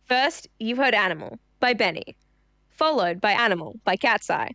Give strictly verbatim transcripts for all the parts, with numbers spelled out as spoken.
First, you've heard Animal by Benny, followed by Animal by Cat's Eye.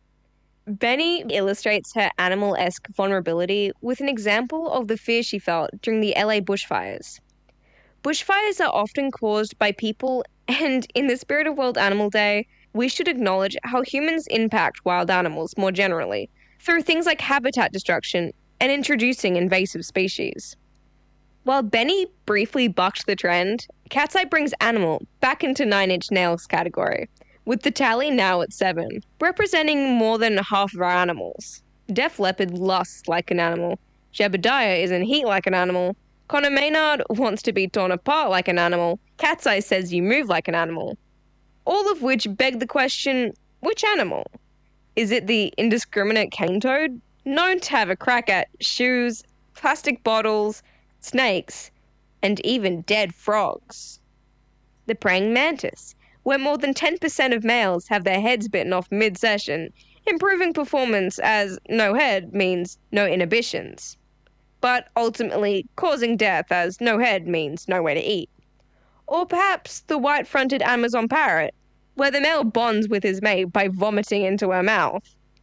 Benny illustrates her animal-esque vulnerability with an example of the fear she felt during the L A bushfires. Bushfires are often caused by people, and in the spirit of World Animal Day, we should acknowledge how humans impact wild animals more generally, through things like habitat destruction and introducing invasive species. While Benny briefly bucked the trend, Cat's Eye brings Animal back into Nine Inch Nails category, with the tally now at seven, representing more than half of our animals. Def Leppard lusts like an animal, Jebediah is in heat like an animal, Connor Maynard wants to be torn apart like an animal, Cat's Eye says you move like an animal. All of which beg the question, which animal? Is it the indiscriminate cane toad, known to have a crack at shoes, plastic bottles, snakes, and even dead frogs? The praying mantis, where more than ten percent of males have their heads bitten off mid-session, improving performance as no head means no inhibitions, but ultimately causing death as no head means nowhere to eat. Or perhaps the white-fronted Amazon parrot, where the male bonds with his mate by vomiting into her mouth.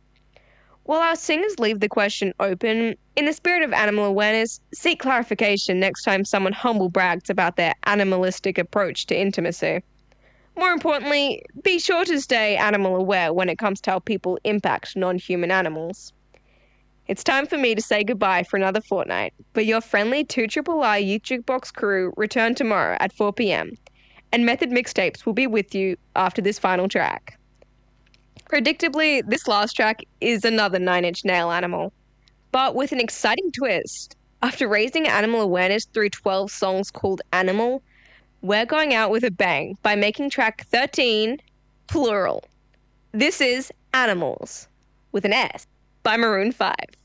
While our singers leave the question open, in the spirit of animal awareness, seek clarification next time someone humble brags about their animalistic approach to intimacy. More importantly, be sure to stay animal aware when it comes to how people impact non-human animals. It's time for me to say goodbye for another fortnight, but your friendly two R I Youth Jukebox crew return tomorrow at four p.m, and Method Mixtapes will be with you after this final track. Predictably, this last track is another Nine Inch Nail animal, but with an exciting twist. After raising animal awareness through twelve songs called Animal, we're going out with a bang by making track thirteen, plural. This is Animals, with an S, by Maroon five.